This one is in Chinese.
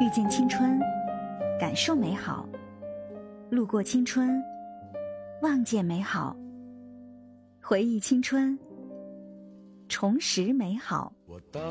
遇见青春，感受美好；路过青春，望见美好。回忆青春，重拾美好。 我打